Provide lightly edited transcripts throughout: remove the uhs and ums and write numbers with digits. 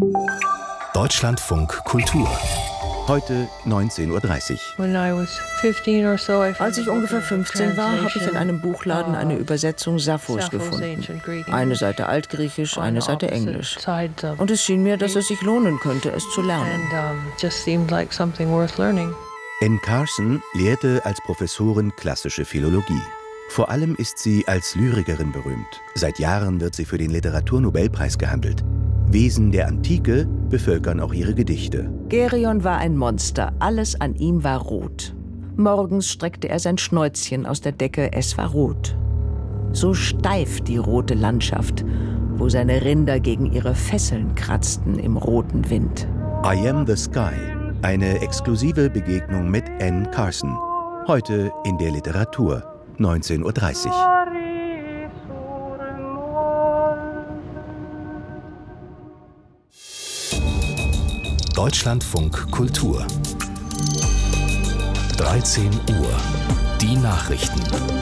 Deutschlandfunk Kultur. Heute 19:30 Uhr. Als ich ungefähr 15 war, habe ich in einem Buchladen eine Übersetzung Sapphos gefunden. Eine Seite Altgriechisch, eine Seite Englisch. Und es schien mir, dass es sich lohnen könnte, es zu lernen. Anne Carson lehrte als Professorin klassische Philologie. Vor allem ist sie als Lyrikerin berühmt. Seit Jahren wird sie für den Literaturnobelpreis gehandelt. Wesen der Antike bevölkern auch ihre Gedichte. Gerion war ein Monster, alles an ihm war rot. Morgens streckte er sein Schnäuzchen aus der Decke, es war rot. So steif die rote Landschaft, wo seine Rinder gegen ihre Fesseln kratzten im roten Wind. I Am the Sky, eine exklusive Begegnung mit Anne Carson. Heute in der Literatur, 19:30 Uhr. Deutschlandfunk Kultur. 13 Uhr. Die Nachrichten.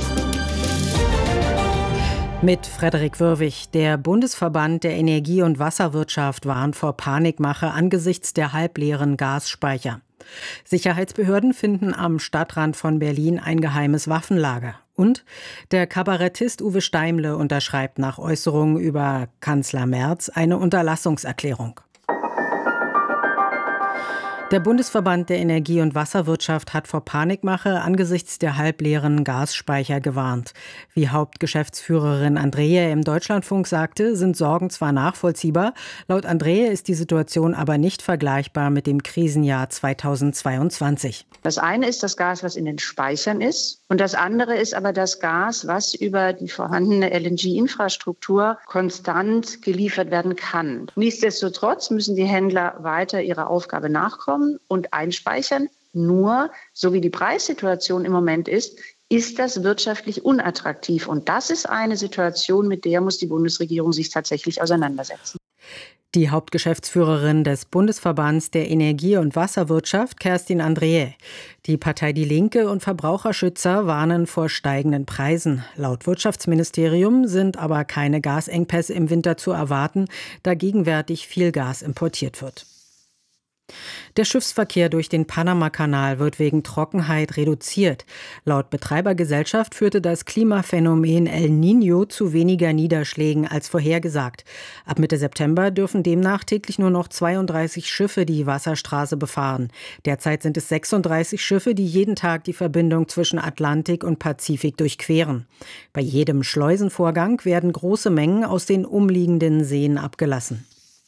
Mit Frederik Wörwig. Der Bundesverband der Energie- und Wasserwirtschaft warnt vor Panikmache angesichts der halbleeren Gasspeicher. Sicherheitsbehörden finden am Stadtrand von Berlin ein geheimes Waffenlager. Und der Kabarettist Uwe Steimle unterschreibt nach Äußerungen über Kanzler Merz eine Unterlassungserklärung. Der Bundesverband der Energie- und Wasserwirtschaft hat vor Panikmache angesichts der halbleeren Gasspeicher gewarnt. Wie Hauptgeschäftsführerin Andreae im Deutschlandfunk sagte, sind Sorgen zwar nachvollziehbar, laut Andreae ist die Situation aber nicht vergleichbar mit dem Krisenjahr 2022. Das eine ist das Gas, was in den Speichern ist, und das andere ist aber das Gas, was über die vorhandene LNG-Infrastruktur konstant geliefert werden kann. Nichtsdestotrotz müssen die Händler weiter ihrer Aufgabe nachkommen und einspeichern. Nur, so wie die Preissituation im Moment ist das wirtschaftlich unattraktiv. Und das ist eine Situation, mit der muss die Bundesregierung sich tatsächlich auseinandersetzen. Die Hauptgeschäftsführerin des Bundesverbands der Energie- und Wasserwirtschaft, Kerstin Andreae. Die Partei Die Linke und Verbraucherschützer warnen vor steigenden Preisen. Laut Wirtschaftsministerium sind aber keine Gasengpässe im Winter zu erwarten, da gegenwärtig viel Gas importiert wird. Der Schiffsverkehr durch den Panamakanal wird wegen Trockenheit reduziert. Laut Betreibergesellschaft führte das Klimaphänomen El Niño zu weniger Niederschlägen als vorhergesagt. Ab Mitte September dürfen demnach täglich nur noch 32 Schiffe die Wasserstraße befahren. Derzeit sind es 36 Schiffe, die jeden Tag die Verbindung zwischen Atlantik und Pazifik durchqueren. Bei jedem Schleusenvorgang werden große Mengen aus den umliegenden Seen abgelassen.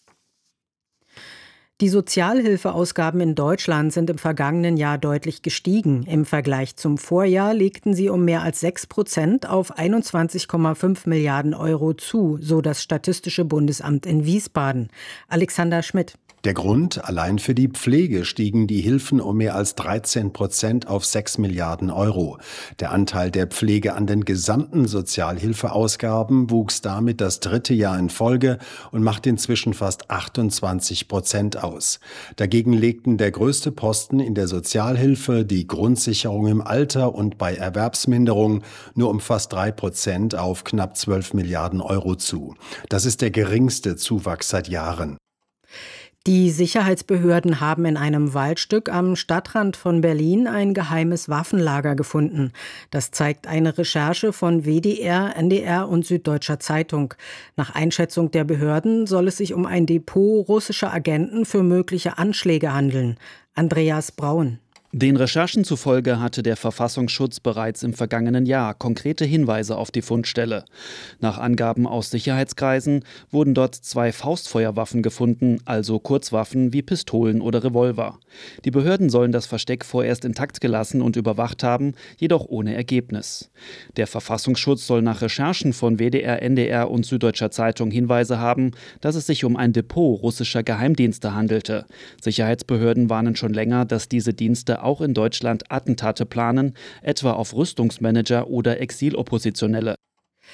Die Sozialhilfeausgaben in Deutschland sind im vergangenen Jahr deutlich gestiegen. Im Vergleich zum Vorjahr legten sie um mehr als 6% auf 21,5 Milliarden Euro zu, so das Statistische Bundesamt in Wiesbaden. Alexander Schmidt. Der Grund: Allein für die Pflege stiegen die Hilfen um mehr als 13% auf 6 Milliarden Euro. Der Anteil der Pflege an den gesamten Sozialhilfeausgaben wuchs damit das dritte Jahr in Folge und macht inzwischen fast 28% aus. Dagegen legten der größte Posten in der Sozialhilfe, die Grundsicherung im Alter und bei Erwerbsminderung, nur um fast 3% auf knapp 12 Milliarden Euro zu. Das ist der geringste Zuwachs seit Jahren. Die Sicherheitsbehörden haben in einem Waldstück am Stadtrand von Berlin ein geheimes Waffenlager gefunden. Das zeigt eine Recherche von WDR, NDR und Süddeutscher Zeitung. Nach Einschätzung der Behörden soll es sich um ein Depot russischer Agenten für mögliche Anschläge handeln. Andreas Braun. Den Recherchen zufolge hatte der Verfassungsschutz bereits im vergangenen Jahr konkrete Hinweise auf die Fundstelle. Nach Angaben aus Sicherheitskreisen wurden dort 2 Faustfeuerwaffen gefunden, also Kurzwaffen wie Pistolen oder Revolver. Die Behörden sollen das Versteck vorerst intakt gelassen und überwacht haben, jedoch ohne Ergebnis. Der Verfassungsschutz soll nach Recherchen von WDR, NDR und Süddeutscher Zeitung Hinweise haben, dass es sich um ein Depot russischer Geheimdienste handelte. Sicherheitsbehörden warnen schon länger, dass diese Dienste auch in Deutschland Attentate planen, etwa auf Rüstungsmanager oder Exiloppositionelle.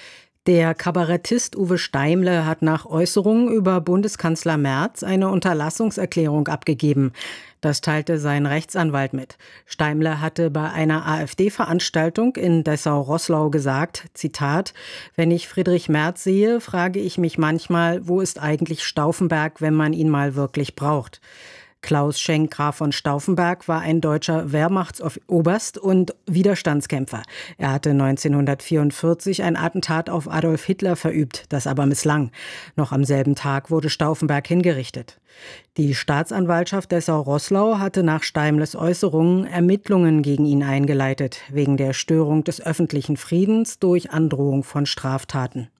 Der Kabarettist Uwe Steimle hat nach Äußerungen über Bundeskanzler Merz eine Unterlassungserklärung abgegeben. Das teilte sein Rechtsanwalt mit. Steimle hatte bei einer AfD-Veranstaltung in Dessau-Roßlau gesagt, Zitat, wenn ich Friedrich Merz sehe, frage ich mich manchmal, wo ist eigentlich Stauffenberg, wenn man ihn mal wirklich braucht. Klaus Schenk Graf von Stauffenberg war ein deutscher Wehrmachtsoberst und Widerstandskämpfer. Er hatte 1944 ein Attentat auf Adolf Hitler verübt, das aber misslang. Noch am selben Tag wurde Stauffenberg hingerichtet. Die Staatsanwaltschaft Dessau-Roßlau hatte nach Steimles Äußerungen Ermittlungen gegen ihn eingeleitet, wegen der Störung des öffentlichen Friedens durch Androhung von Straftaten.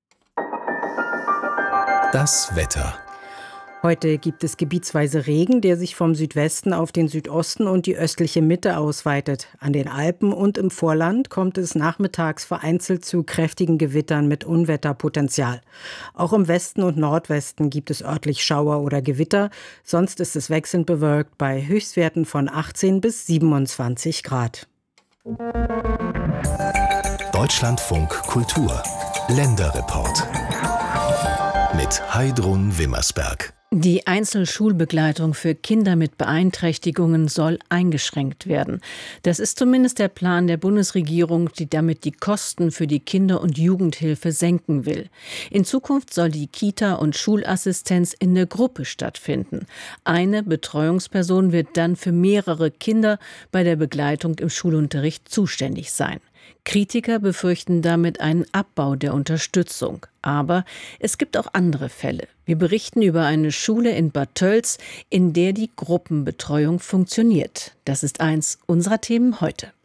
Das Wetter. Heute gibt es gebietsweise Regen, der sich vom Südwesten auf den Südosten und die östliche Mitte ausweitet. An den Alpen und im Vorland kommt es nachmittags vereinzelt zu kräftigen Gewittern mit Unwetterpotenzial. Auch im Westen und Nordwesten gibt es örtlich Schauer oder Gewitter. Sonst ist es wechselnd bewölkt bei Höchstwerten von 18 bis 27 Grad. Deutschlandfunk Kultur. Länderreport. Mit Heidrun Wimmersberg. Die Einzelschulbegleitung für Kinder mit Beeinträchtigungen soll eingeschränkt werden. Das ist zumindest der Plan der Bundesregierung, die damit die Kosten für die Kinder- und Jugendhilfe senken will. In Zukunft soll die Kita- und Schulassistenz in der Gruppe stattfinden. Eine Betreuungsperson wird dann für mehrere Kinder bei der Begleitung im Schulunterricht zuständig sein. Kritiker befürchten damit einen Abbau der Unterstützung. Aber es gibt auch andere Fälle. Wir berichten über eine Schule in Bad Tölz, in der die Gruppenbetreuung funktioniert. Das ist eins unserer Themen heute.